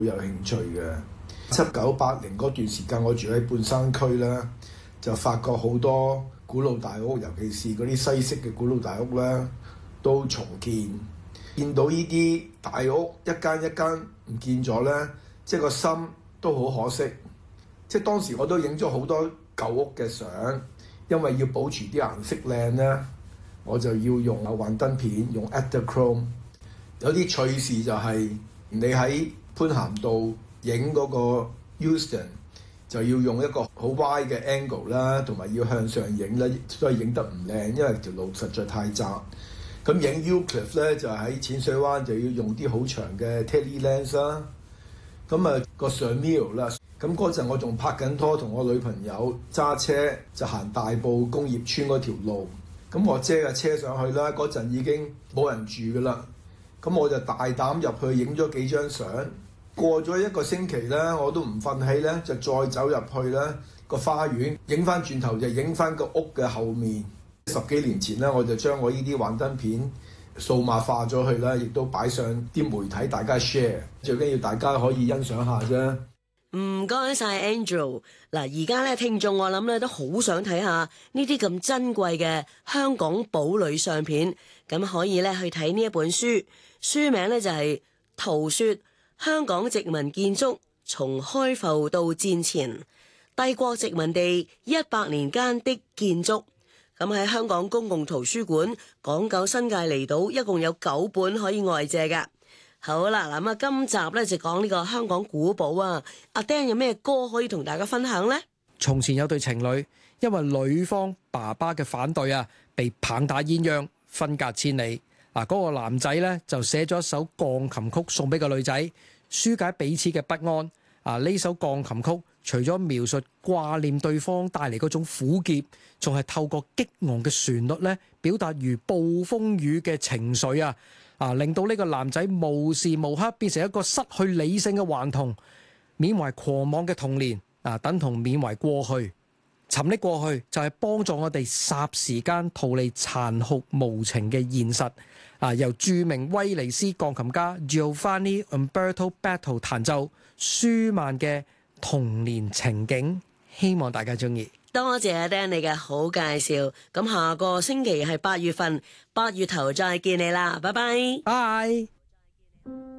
有興趣嘅。7980嗰段時間，我住喺半山區啦，就發覺好多古老大屋，尤其是嗰啲西式嘅古老大屋咧，都重建。見到呢啲大屋一間一間唔見咗咧，即係個心都好可惜。即係當時我都影咗好多舊屋嘅相，因為要保持啲顏色靚咧，我就要用幻燈片，用 Adderchrome。有啲趣事就係你喺潘咸道影嗰個 Euston 就要用一個好歪嘅 angle 啦，同埋要向上影啦，所以影得唔靚，因為條路實在太窄。咁影 Euclid 咧就喺淺水灣就要用啲好長嘅 tele lens 啦。咁個 Surreal 啦，咁嗰陣我仲拍緊拖，同我女朋友揸車就行大埔工業村嗰條路。咁我遮架車上去啦，嗰陣已經冇人住噶啦。咁我就大膽入去影咗幾張相。過咗一個星期咧，我都唔忿氣咧，就再走入去咧個花園，影翻轉頭就影翻個屋嘅後面。10幾年前咧，我就將我呢啲幻燈片數碼化咗去啦，亦都擺上啲媒體大家 share， 最緊要大家可以欣賞下啫。 唔該晒 Andrew。嗱，而家咧聽眾我諗咧都好想睇下呢啲咁珍貴嘅香港堡壘相片，咁可以咧去睇呢一本書，書名咧就係《圖說香港殖民建築從開埠到戰前，帝國殖民地100年間的建築》。咁喺香港公共圖書館港九新界離島一共有9本可以外借㗎。好啦，咁啊，今集咧就講呢個香港古堡啊。阿 Dan 有咩歌可以同大家分享呢？ 從前有對情侶，因為女方爸爸嘅反對啊，被棒打鴛鴦，分隔千里。嗱，嗰個男仔咧就寫咗一首鋼琴曲送俾個女仔，紓解彼此嘅不安。呢首鋼琴曲除咗描述掛念對方帶嚟嗰種苦澀，仲係透過激昂嘅旋律咧，表達如暴風雨嘅情緒令到呢個男仔無時無刻變成一個失去理性嘅頑童，緬懷狂妄嘅童年等同緬懷過去。沉溺過去就係幫助我哋霎時間逃離殘酷無情嘅現實。由著名威尼斯鋼琴家 Giovanni Umberto Betto 彈奏舒曼嘅童年情景，希望大家中意。 多謝阿 Dan 你嘅好介紹。咁下個星期係8月份，8月頭再見你啦，拜拜。 拜。